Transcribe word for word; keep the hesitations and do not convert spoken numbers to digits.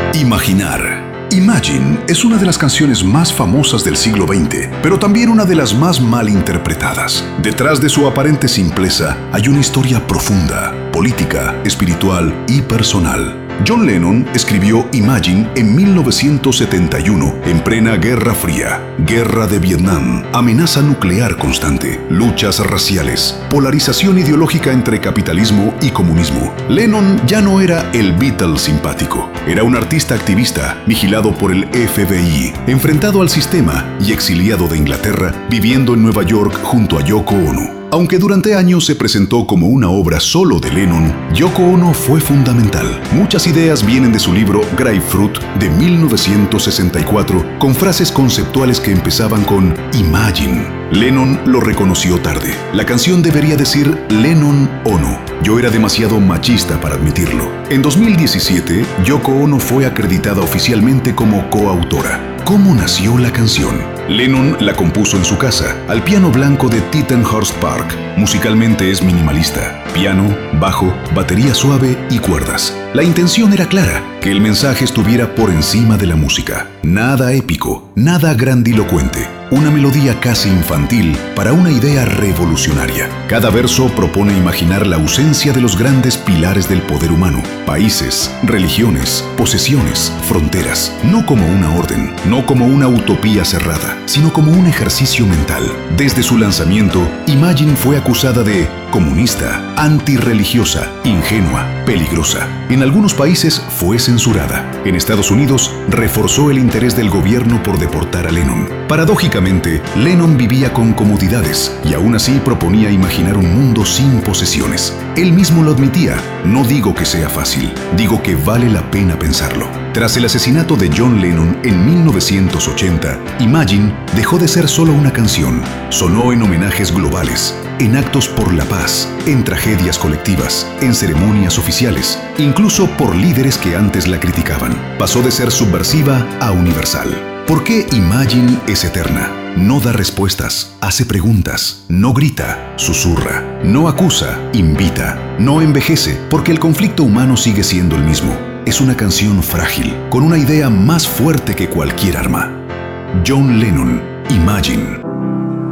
Imaginar. Imagine es una de las canciones más famosas del siglo veinte, pero también una de las más mal interpretadas. Detrás de su aparente simpleza hay una historia profunda, política, espiritual y personal. John Lennon escribió Imagine en mil novecientos setenta y uno, en plena Guerra Fría, Guerra de Vietnam, amenaza nuclear constante, luchas raciales, polarización ideológica entre capitalismo y comunismo. Lennon ya no era el Beatle simpático, era un artista activista, vigilado por el F B I, enfrentado al sistema y exiliado de Inglaterra, viviendo en Nueva York junto a Yoko Ono. Aunque durante años se presentó como una obra solo de Lennon, Yoko Ono fue fundamental. Muchas ideas vienen de su libro Grapefruit de mil novecientos sesenta y cuatro, con frases conceptuales que empezaban con Imagine. Lennon lo reconoció tarde. La canción debería decir Lennon Ono. Yo era demasiado machista para admitirlo. En dos mil diecisiete, Yoko Ono fue acreditada oficialmente como coautora. ¿Cómo nació la canción? Lennon la compuso en su casa, al piano blanco de Tittenhurst Park. Musicalmente es minimalista: piano, bajo, batería suave y cuerdas. La intención era clara, que el mensaje estuviera por encima de la música. Nada épico, nada grandilocuente. Una melodía casi infantil para una idea revolucionaria. Cada verso propone imaginar la ausencia de los grandes pilares del poder humano: países, religiones, posesiones, fronteras. No como una orden, no como una utopía cerrada, sino como un ejercicio mental. Desde su lanzamiento, Imagine fue acusada de comunista, antirreligiosa, ingenua, peligrosa. En algunos países fue censurada. En Estados Unidos, reforzó el interés del gobierno por deportar a Lennon. Paradójicamente, Lennon vivía con comodidades y aún así proponía imaginar un mundo sin posesiones. Él mismo lo admitía: no digo que sea fácil, digo que vale la pena pensarlo. Tras el asesinato de John Lennon en mil novecientos ochenta, Imagine dejó de ser solo una canción. Sonó en homenajes globales, en actos por la paz, en tragedias colectivas, en ceremonias oficiales, incluso por líderes que antes la criticaban. Pasó de ser subversiva a universal. ¿Por qué Imagine es eterna? No da respuestas, hace preguntas, no grita, susurra, no acusa, invita, no envejece, porque el conflicto humano sigue siendo el mismo. Es una canción frágil, con una idea más fuerte que cualquier arma. John Lennon, Imagine.